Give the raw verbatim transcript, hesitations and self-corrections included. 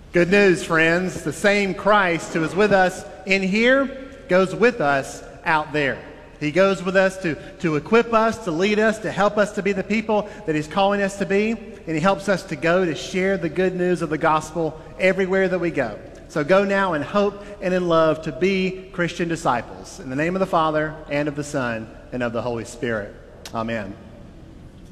Good news, friends. The same Christ who is with us in here goes with us out there. He goes with us to, to equip us, to lead us, to help us to be the people that He's calling us to be. And He helps us to go to share the good news of the gospel everywhere that we go. So go now in hope and in love to be Christian disciples. In the name of the Father, and of the Son, and of the Holy Spirit. Amen.